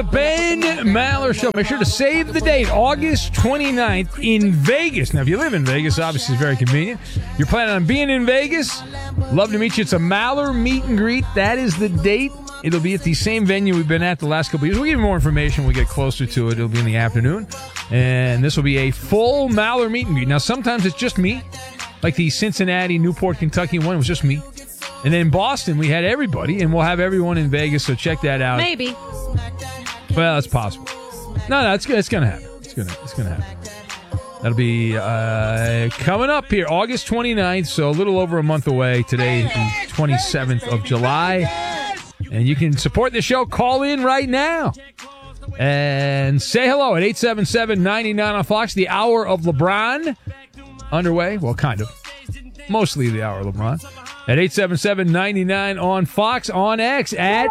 Ben Maller Show. Make sure to save the date, August 29th in Vegas. Now, if you live in Vegas, obviously it's very convenient. You're planning on being in Vegas? Love to meet you. It's a Maller meet and greet. That is the date. It'll be at the same venue we've been at the last couple of years. We'll give you more information when we get closer to it. It'll be in the afternoon. And this will be a full Maller meet and greet. Now, sometimes it's just me. Like the Cincinnati, Newport, Kentucky one, it was just me. And then in Boston, we had everybody, and we'll have everyone in Vegas, so check that out. Maybe. Well, it's possible. No, it's going to happen. It's going to happen. That'll be coming up here, August 29th, so a little over a month away. Today, the 27th of July. And you can support the show. Call in right now. And say hello at 877-99 on Fox. The Hour of LeBron underway. Well, kind of. Mostly the Hour of LeBron. At 877-99 on Fox, on X, at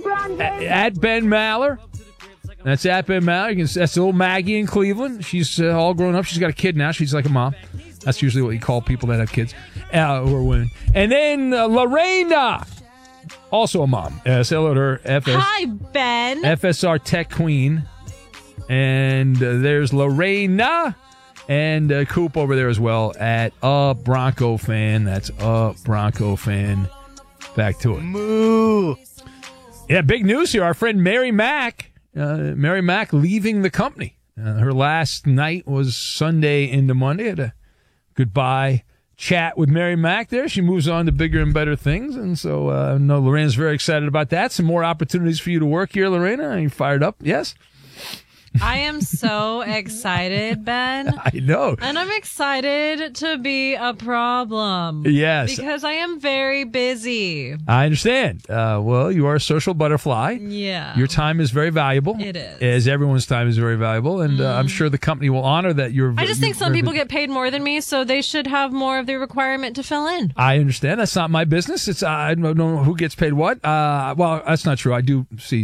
Ben Maller. That's at Ben Maller. That's little Maggie in Cleveland. She's all grown up. She's got a kid now. She's like a mom. That's usually what you call people that have kids who are women. And then Lorena, also a mom. Say hello to her. Hi, Ben. FSR Tech Queen. And there's Lorena and Coop over there as well at a Bronco fan. That's a Bronco fan. Back to it. Moo. Yeah, big news here. Our friend Mary Mack. Mary Mack leaving the company. Her last night was Sunday into Monday. Had a goodbye chat with Mary Mack there. She moves on to bigger and better things. And so I know Lorena's very excited about that. Some more opportunities for you to work here, Lorena. Are you fired up? Yes? I am so excited, Ben. I know. And I'm excited to be a problem. Yes. Because I am very busy. I understand. Well, you are a social butterfly. Yeah. Your time is very valuable. It is. As everyone's time is very valuable. And I'm sure the company will honor that. I just think some people get paid more than me, so they should have more of the requirement to fill in. I understand. That's not my business. It's I don't know who gets paid what. Well, that's not true. I do see.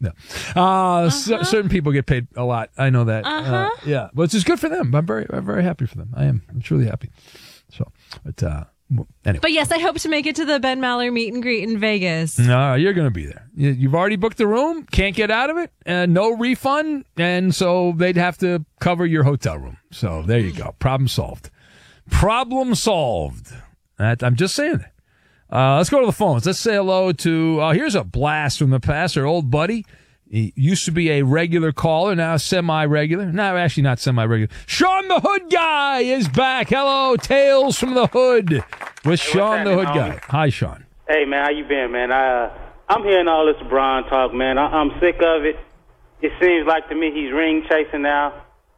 No. Certain people get paid a lot. I know that. Yeah. But it's just good for them. I'm very happy for them. I'm truly happy. So, but anyway. But yes, I hope to make it to the Ben Maller meet and greet in Vegas. No, you're going to be there. You've already booked the room. Can't get out of it. No refund. And so they'd have to cover your hotel room. So there you go. Problem solved. Problem solved. I'm just saying that. Let's go to the phones. Let's say hello to, here's a blast from the past, our old buddy. He used to be a regular caller, now semi-regular. No, actually not semi-regular. Sean the Hood Guy is back. Hello, Tales from the Hood with Sean the Hood Guy. Hi, Sean. Hey, man, how you been, man? I'm hearing all this LeBron talk, man. I'm sick of it. It seems like to me he's ring-chasing now,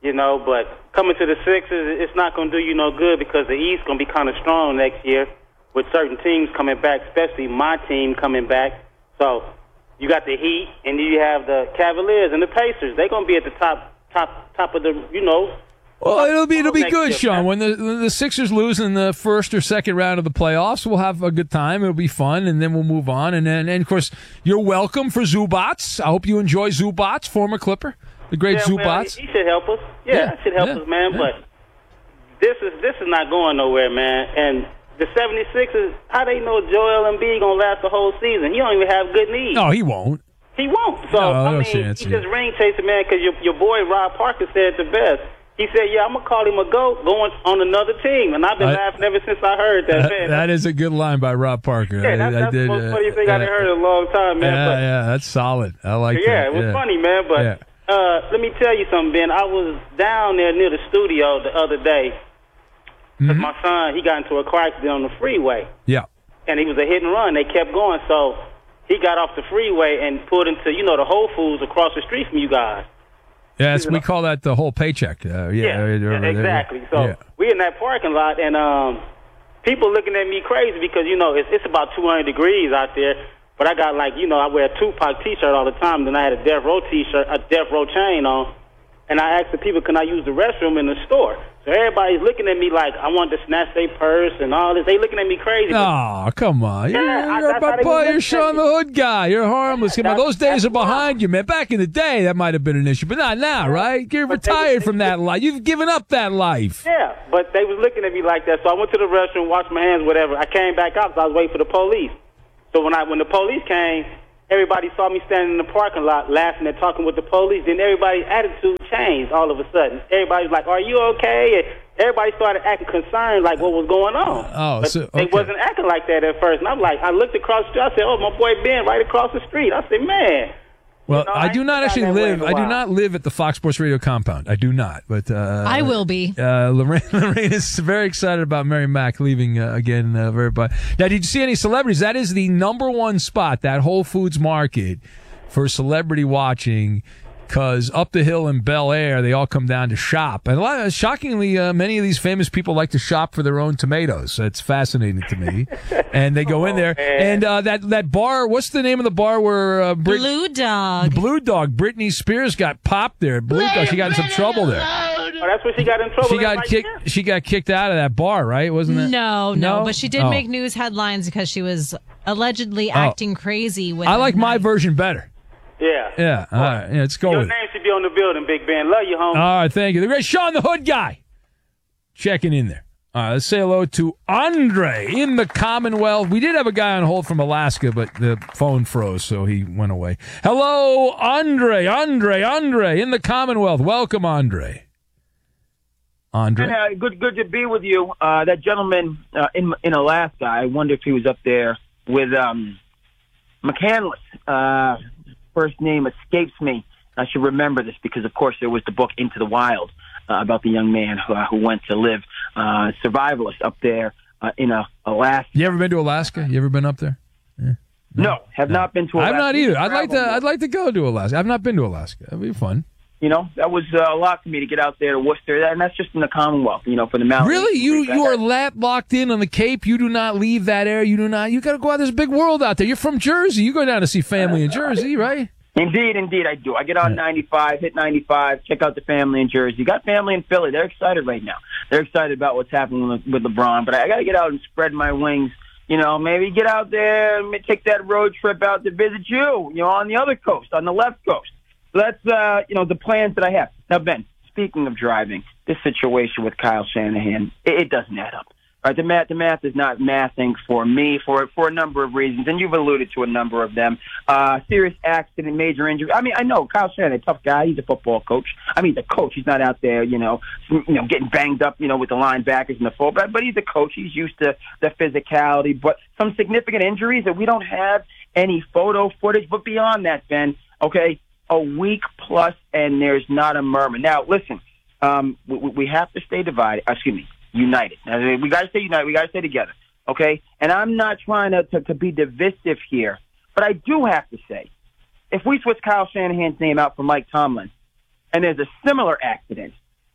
but coming to the Sixers, it's not going to do you no good because the East going to be kind of strong next year, with certain teams coming back, especially my team coming back. So you got the Heat, and you have the Cavaliers and the Pacers. They're going to be at the top of the, Well, it'll be good, year, Sean. When the Sixers lose in the first or second round of the playoffs, we'll have a good time. It'll be fun, and then we'll move on. And of course, you're welcome for Zubats. I hope you enjoy Zubats, former Clipper, the great Zubats. Well, he should help us. Yeah, he should help us, man. Yeah. But this is not going nowhere, man. And the 76ers, how they know Joel Embiid going to last the whole season? He don't even have good knees. No, he won't. He won't. So, he's just ring chasing, man, because your boy Rob Parker said it the best. He said, I'm going to call him a GOAT going on another team. And I've been laughing ever since I heard that, man. That is a good line by Rob Parker. Yeah, that's the most funny thing I've heard in a long time, man. Yeah, that's solid. I like that. Yeah, it was funny, man. But let me tell you something, Ben. I was down there near the studio the other day. Because my son, he got into a car accident on the freeway. Yeah. And he was a hit and run. They kept going. So he got off the freeway and pulled into, the Whole Foods across the street from you guys. Yes, we call that the whole paycheck. Exactly. So we in that parking lot, and people looking at me crazy because, it's about 200 degrees out there. But I got I wear a Tupac T-shirt all the time. Then I had a Death Row T-shirt, a Death Row chain on. And I asked the people, can I use the restroom in the store? So everybody's looking at me like I want to snatch their purse and all this. They looking at me crazy. Oh, come on. You're Sean the Hood Guy. You're harmless. Those days are behind you, man. Back in the day, that might have been an issue. But not now, right? You're retired from that life. You've given up that life. Yeah, but they was looking at me like that. So I went to the restroom, washed my hands, whatever. I came back out because I was waiting for the police. So when the police came, everybody saw me standing in the parking lot laughing and talking with the police. Then everybody's attitude changed all of a sudden. Everybody's like, "Are you okay?" And everybody started acting concerned, like what was going on. They wasn't acting like that at first. And I'm like, I looked across the street. I said, "Oh, my boy Ben, right across the street." I said, "Man." Well, I do not actually live. I do not live at the Fox Sports Radio compound. I do not. But I will be. Lorraine is very excited about Mary Mack leaving again. Now, did you see any celebrities? That is the number one spot, that Whole Foods Market, for celebrity watching. Because up the hill in Bel Air, they all come down to shop. And shockingly, many of these famous people like to shop for their own tomatoes. That's fascinating to me. And they go in there. And that bar, what's the name of the bar where Blue Dog. Blue Dog. Britney Spears got popped there. Blue Dog, she got in some trouble there. Oh, that's where she got in trouble. She got kicked out of that bar, right? Wasn't it? No. But she did make news headlines because she was allegedly acting crazy with I like my version better. Yeah. All right. Yeah, let's go Your with name should be on the building, Big Ben. Love you, homie. All right, thank you. The great Sean the Hood guy checking in there. All right, let's say hello to Andre in the Commonwealth. We did have a guy on hold from Alaska, but the phone froze, so he went away. Hello, Andre in the Commonwealth. Welcome, Andre. Good to be with you. That gentleman in Alaska, I wonder if he was up there with McCandless. First name escapes me. I should remember this because, of course, there was the book Into the Wild about the young man who went to live survivalist up there in Alaska. You ever been to Alaska? You ever been up there? Yeah. No, have not been to Alaska. I've not either. I'd like to go to Alaska. I've not been to Alaska. That'd be fun. You know, that was a lot for me to get out there to Worcester, and that's just in the Commonwealth, you know, for the mountains. Really? You are locked in on the Cape? You do not leave that area? You got to go out. There's a big world out there. You're from Jersey. You go down to see family in Jersey, right? Indeed, I do. I get on 95, hit 95, check out the family in Jersey. Got family in Philly. They're excited right now. They're excited about what's happening with LeBron, but I got to get out and spread my wings. You know, maybe get out there and take that road trip out to visit you, on the other coast, on the left coast. So that's, the plans that I have. Now, Ben, speaking of driving, this situation with Kyle Shanahan, it doesn't add up. All right, the math is not mathing for me for a number of reasons, and you've alluded to a number of them. Serious accident, major injury. I mean, I know Kyle Shanahan, a tough guy. He's a football coach. I mean, he's a coach. He's not out there, getting banged up, with the linebackers and the fullback. But he's a coach. He's used to the physicality. But some significant injuries that we don't have any photo footage. But beyond that, Ben, okay, a week plus, and there's not a murmur. Now, listen, we have to stay united. Now, we got to stay united. We got to stay together, okay? And I'm not trying to be divisive here, but I do have to say, if we switch Kyle Shanahan's name out for Mike Tomlin, and there's a similar accident,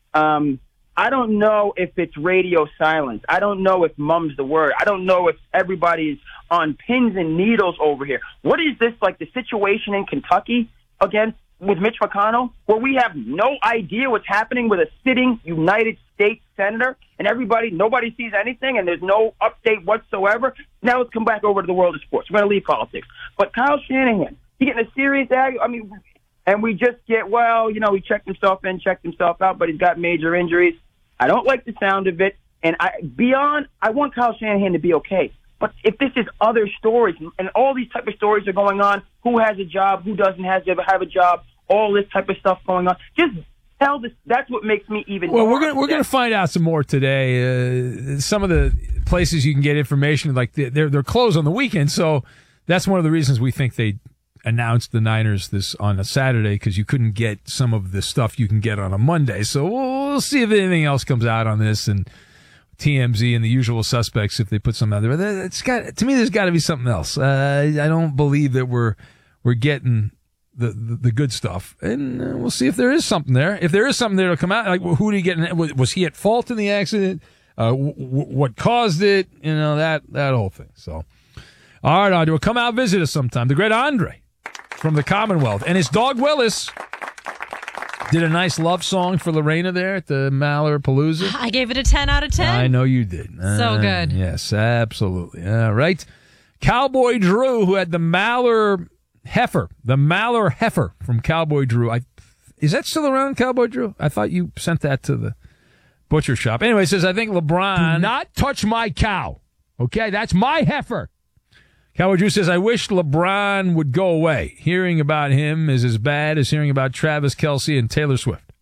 I don't know if it's radio silence. I don't know if mum's the word. I don't know if everybody's on pins and needles over here. What is this, like the situation in Kentucky again with Mitch McConnell, where we have no idea what's happening with a sitting United States senator, and nobody sees anything, and there's no update whatsoever? Now let's come back over to the world of sports. We're going to leave politics. But Kyle Shanahan, he getting a serious and we just get, he checked himself in, checked himself out, but he's got major injuries. I don't like the sound of it, and I want Kyle Shanahan to be okay. But if this is other stories, and all these type of stories are going on, who has a job, who doesn't have a job, all this type of stuff going on, just tell this. That's what makes me even more upset. We're gonna find out some more today. Some of the places you can get information, like they're closed on the weekend, so that's one of the reasons we think they announced the Niners this on a Saturday, because you couldn't get some of the stuff you can get on a Monday. So we'll see if anything else comes out on this, and TMZ and the usual suspects if they put something out there. But to me, there's got to be something else. I don't believe that we're getting the good stuff, and we'll see if there is something there. If there is something there to come out, like who did he get? Was he at fault in the accident? What caused it? That whole thing. So, all right, Andre, come out visit us sometime. The great Andre from the Commonwealth and his dog Willis did a nice love song for Lorena there at the Maller Palooza. I gave it a 10 out of 10. I know you did. So good. Yes, absolutely. All right. Cowboy Drew, who had the Maller heifer from Cowboy Drew. Is that still around, Cowboy Drew? I thought you sent that to the butcher shop. Anyway, it says, I think LeBron... Do not touch my cow. Okay, that's my heifer. Cowboy Drew says, I wish LeBron would go away. Hearing about him is as bad as hearing about Travis Kelce and Taylor Swift.